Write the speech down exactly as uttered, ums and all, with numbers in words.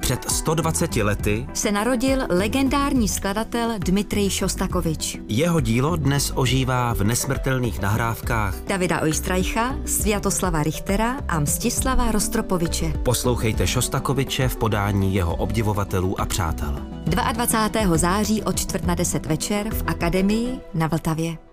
Před sto dvaceti lety se narodil legendární skladatel Dmitrij Šostakovič. Jeho dílo dnes ožívá v nesmrtelných nahrávkách Davida Oistreicha, Sviatoslava Richtera a Mstislava Rostropoviče. Poslouchejte Šostakoviče v podání jeho obdivovatelů a přátel. dvacátého druhého září od čtvrt na deset večer v Akademii na Vltavě.